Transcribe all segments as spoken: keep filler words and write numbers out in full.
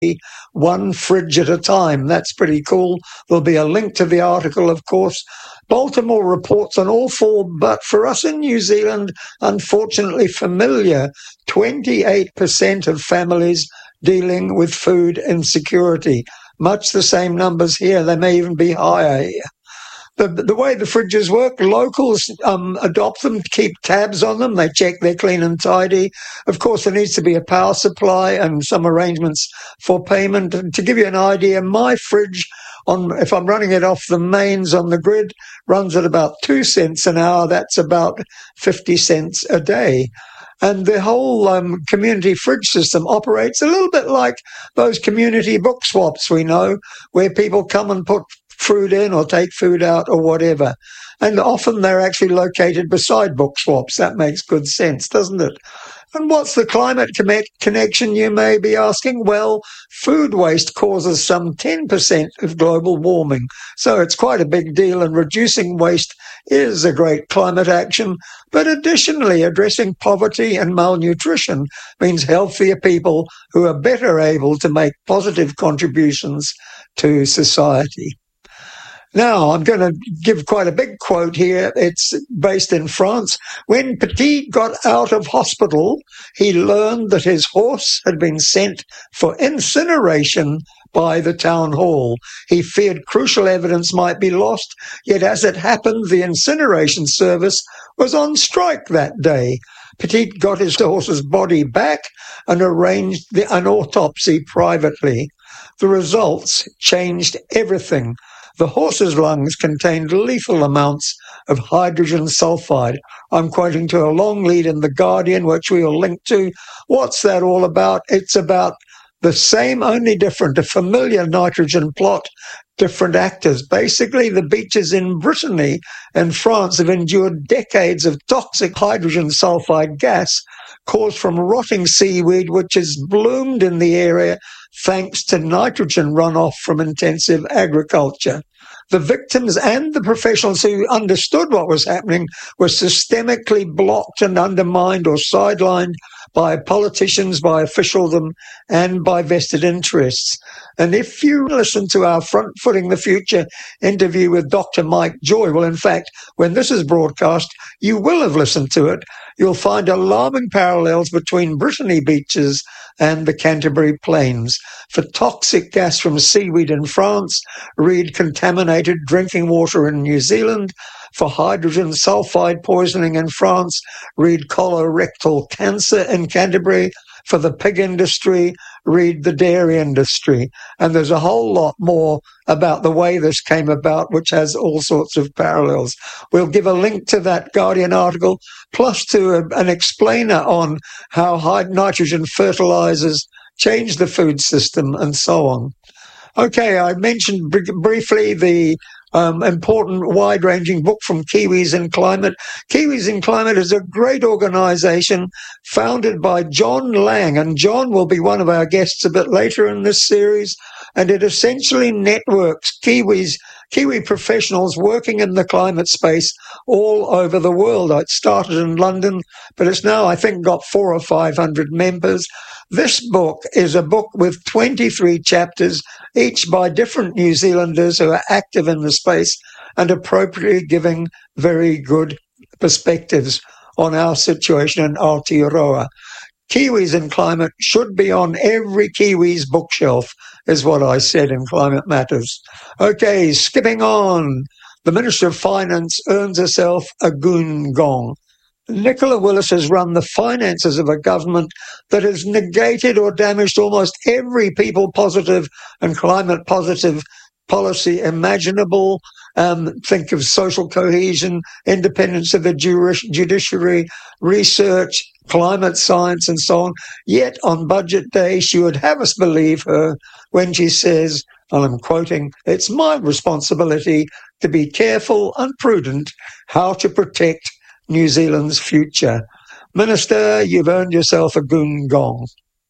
one fridge at a time. That's pretty cool. There'll be a link to the article, of course. Baltimore reports on all four, but for us in New Zealand, unfortunately familiar, twenty-eight percent of families dealing with food insecurity. Much the same numbers here. They may even be higher here. The, the way the fridges work, locals um, adopt them, keep tabs on them. They check they're clean and tidy. Of course, there needs to be a power supply and some arrangements for payment. And to give you an idea, my fridge, on if I'm running it off the mains on the grid, runs at about two cents an hour. That's about fifty cents a day. And the whole um, community fridge system operates a little bit like those community book swaps we know, where people come and put food in or take food out or whatever. And often they're actually located beside book swaps. That makes good sense, doesn't it? And what's the climate connection, you may be asking? Well, food waste causes some ten percent of global warming. So it's quite a big deal, and reducing waste is a great climate action. But additionally, addressing poverty and malnutrition means healthier people who are better able to make positive contributions to society. Now, I'm going to give quite a big quote here. It's based in France. When Petit got out of hospital, he learned that his horse had been sent for incineration by the town hall. He feared crucial evidence might be lost, yet as it happened, the incineration service was on strike that day. Petit got his horse's body back and arranged the, an autopsy privately. The results changed everything. The horse's lungs contained lethal amounts of hydrogen sulfide. I'm quoting to a long lead in The Guardian, which we will link to. What's that all about? It's about the same, only different, a familiar nitrogen plot, different actors. Basically, the beaches in Brittany and France have endured decades of toxic hydrogen sulfide gas caused from rotting seaweed, which has bloomed in the area thanks to nitrogen runoff from intensive agriculture. The victims and the professionals who understood what was happening were systemically blocked and undermined or sidelined by politicians, by officialdom, and by vested interests. And if you listen to our Front Footing the Future interview with Doctor Mike Joy, well, in fact, when this is broadcast, you will have listened to it. You'll find alarming parallels between Brittany beaches and the Canterbury Plains. For toxic gas from seaweed in France, read contaminated drinking water in New Zealand. For hydrogen sulfide poisoning in France, read colorectal cancer in Canterbury. For the pig industry, read the dairy industry. And there's a whole lot more about the way this came about, which has all sorts of parallels. We'll give a link to that Guardian article, plus to a, an explainer on how high nitrogen fertilizers change the food system and so on. Okay, I mentioned br- briefly the Um, important, wide-ranging book from Kiwis in Climate. Kiwis in Climate is a great organization founded by John Lang, and John will be one of our guests a bit later in this series, and it essentially networks Kiwis, Kiwi professionals working in the climate space all over the world. It started in London, but it's now, I think, got four or five hundred members. This book is a book with twenty-three chapters, each by different New Zealanders who are active in the space and appropriately giving very good perspectives on our situation in Aotearoa. Kiwis in Climate should be on every Kiwi's bookshelf, is what I said in Climate Matters. Okay, skipping on. The Minister of Finance earns herself a goon gong. Nicola Willis has run the finances of a government that has negated or damaged almost every people positive and climate positive policy imaginable. Um, think of social cohesion, independence of the judiciary, research, climate science, and so on. Yet on budget day, she would have us believe her when she says, and I'm quoting, "It's my responsibility to be careful and prudent how to protect New Zealand's future." Minister, you've earned yourself a goon gong.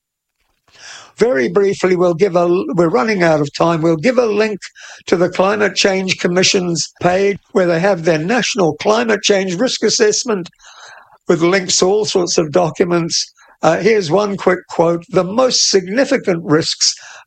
Very briefly, we'll give a, we're running out of time, we'll give a link to the Climate Change Commission's page where they have their National Climate Change Risk Assessment with links to all sorts of documents. Uh, here's one quick quote. "The most significant risks